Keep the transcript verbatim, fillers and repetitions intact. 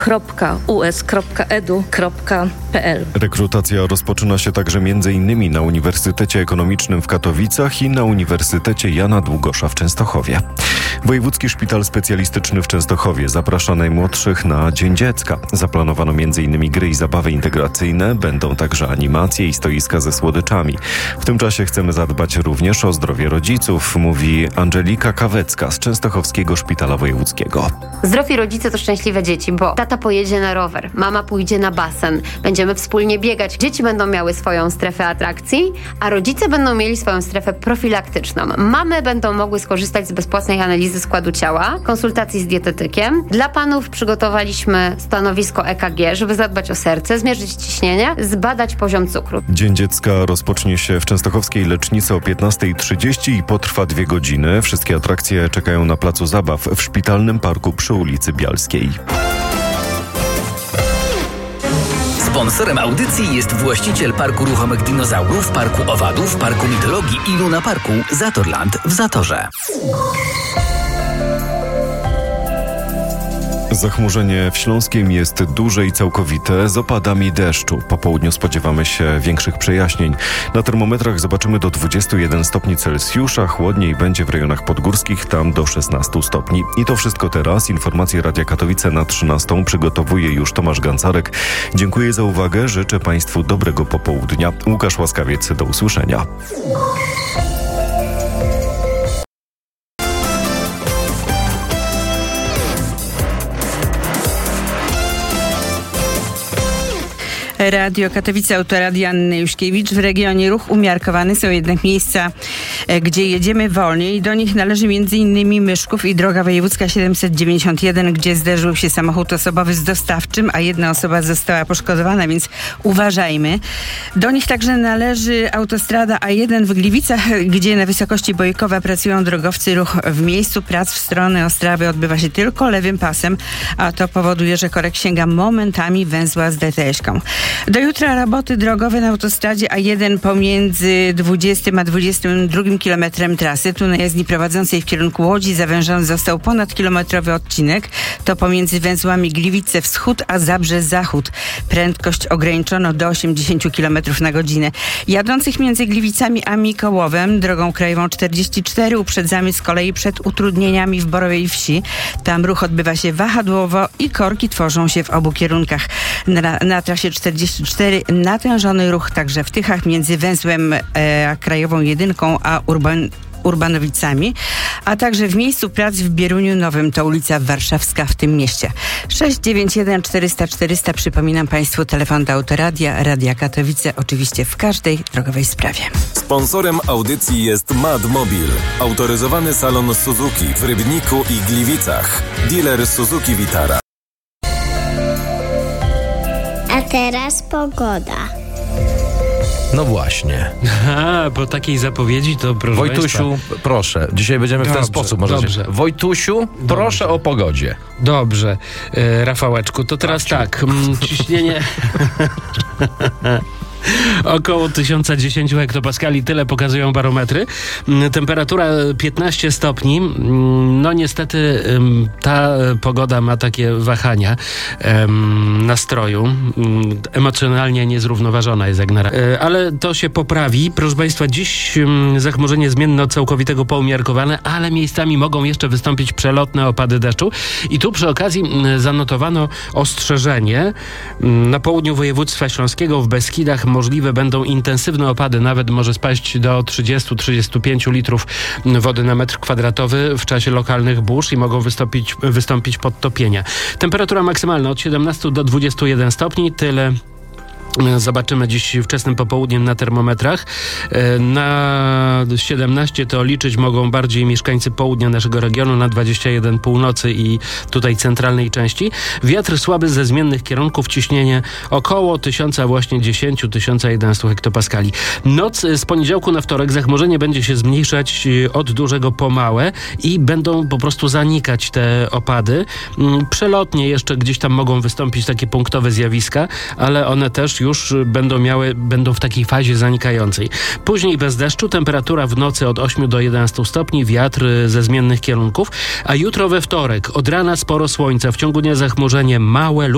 kropka u s kropka e d u kropka p l. Rekrutacja rozpoczyna się także m.in. na Uniwersytecie Ekonomicznym w Katowicach i na Uniwersytecie Jana Długosza w Częstochowie. Wojewódzki Szpital Specjalistyczny w Częstochowie zaprasza najmłodszych na Dzień Dziecka. Zaplanowano m.in. gry i zabawy integracyjne, będą także animacje i stoiska ze słodyczami. W tym czasie chcemy zadbać również o zdrowie rodziców, mówi Angelika Kawecka z Częstochowskiego Szpitala Wojewódzkiego. Zdrowi rodzice to szczęśliwe dzieci, bo tata pojedzie na rower, mama pójdzie na basen, będziemy wspólnie biegać. Dzieci będą miały swoją strefę atrakcji, a rodzice będą mieli swoją strefę profilaktyczną. Mamy będą mogły skorzystać z bezpłatnej analizy składu ciała, konsultacji z dietetykiem. Dla panów przygotowaliśmy stanowisko E K G, żeby zadbać o serce, zmierzyć ciśnienie, zbadać poziom cukru. Dzień Dziecka rozpocznie się w Częstochowskiej Lecznicy o piętnasta trzydzieści i potrwa dwie godziny. Wszystkie atrakcje czekają na placu zabaw w Szpitalnym Parku przy ulicy Bialskiej. Sponsorem audycji jest właściciel Parku Ruchomych Dinozaurów, Parku Owadów, Parku Mitologii i Luna Parku Zatorland w Zatorze. Zachmurzenie w Śląskiem jest duże i całkowite z opadami deszczu. Po południu spodziewamy się większych przejaśnień. Na termometrach zobaczymy do dwudziestu jeden stopni Celsjusza. Chłodniej będzie w rejonach podgórskich, tam do szesnastu stopni. I to wszystko teraz. Informacje Radia Katowice na trzynastą przygotowuje już Tomasz Gancarek. Dziękuję za uwagę. Życzę Państwu dobrego popołudnia. Łukasz Łaskawiec, do usłyszenia. Radio Katowice, autoradia Anny Juśkiewicz. W regionie ruch umiarkowany, są jednak miejsca, gdzie jedziemy wolniej. Do nich należy m.in. Myszków i droga wojewódzka siedemset dziewięćdziesiąt jeden, gdzie zderzył się samochód osobowy z dostawczym, a jedna osoba została poszkodowana, więc uważajmy. Do nich także należy autostrada A jeden w Gliwicach, gdzie na wysokości Bojkowa pracują drogowcy. Ruch w miejscu prac w stronę Ostrawy odbywa się tylko lewym pasem, a to powoduje, że korek sięga momentami węzła z D T S-ką. Do jutra roboty drogowe na autostradzie A jeden pomiędzy dwudziestym a dwudziestym drugim kilometrem trasy. Tu na jezdni prowadzącej w kierunku Łodzi zawężony został ponadkilometrowy odcinek. To pomiędzy węzłami Gliwice Wschód a Zabrze Zachód. Prędkość ograniczono do osiemdziesiąt kilometrów na godzinę. Jadących między Gliwicami a Mikołowem drogą krajową czterdzieści cztery uprzedzamy z kolei przed utrudnieniami w Borowej Wsi. Tam ruch odbywa się wahadłowo i korki tworzą się w obu kierunkach. Na, na trasie czterdzieści cztery natężony ruch także w Tychach między węzłem e, krajową jedynką a Urban Urbanowicami, a także w miejscu prac w Bieruniu Nowym, to ulica Warszawska w tym mieście. sześć dziewięć jeden czterysta czterysta, przypominam Państwu, telefon do autoradia, Radia Katowice, oczywiście w każdej drogowej sprawie. Sponsorem audycji jest Madmobil, autoryzowany salon Suzuki w Rybniku i Gliwicach, dealer Suzuki Vitara. A teraz pogoda. No właśnie. A, po takiej zapowiedzi to proszę Wojtusiu, Państwa. proszę, dzisiaj będziemy dobrze, w ten sposób. Może dobrze. Wojtusiu, proszę dobrze. o pogodzie. Dobrze, e, Rafałeczku, to teraz Babciu. tak, m, ciśnienie... Około tysiąc dziesięć hektopaskali, tyle pokazują barometry. Temperatura piętnaście stopni. No niestety ta pogoda ma takie wahania nastroju. Emocjonalnie niezrównoważona jest jak na razie. Ale to się poprawi. Proszę Państwa, dziś zachmurzenie zmienne od całkowitego poumiarkowane, ale miejscami mogą jeszcze wystąpić przelotne opady deszczu. I tu przy okazji zanotowano ostrzeżenie. Na południu województwa śląskiego, w Beskidach możliwe będą intensywne opady, nawet może spaść do trzydzieści do trzydziestu pięciu litrów wody na metr kwadratowy w czasie lokalnych burz i mogą wystąpić, wystąpić podtopienia. Temperatura maksymalna od siedemnastu do dwudziestu jeden stopni, tyle zobaczymy dziś wczesnym popołudniem na termometrach. Na siedemnaście to liczyć mogą bardziej mieszkańcy południa naszego regionu, na dwadzieścia jeden północy i tutaj centralnej części. Wiatr słaby ze zmiennych kierunków, ciśnienie około tysiąc, właśnie dziesięć do tysiąca jedenastu hektopaskali. Noc z poniedziałku na wtorek zachmurzenie będzie się zmniejszać od dużego po małe i będą po prostu zanikać te opady. Przelotnie jeszcze gdzieś tam mogą wystąpić takie punktowe zjawiska, ale one też już będą miały, będą w takiej fazie zanikającej. Później bez deszczu, temperatura w nocy od ośmiu do jedenastu stopni, wiatr ze zmiennych kierunków, a jutro we wtorek od rana sporo słońca, w ciągu dnia zachmurzenie małe lub